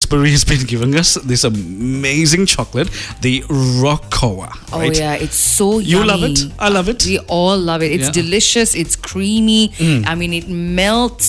Pillsbury has been giving us this amazing chocolate, the Rockoa. Oh right? yeah, it's so yummy. You love it. I love it. We all love it. It's Yeah. delicious. It's creamy. I mean, it melts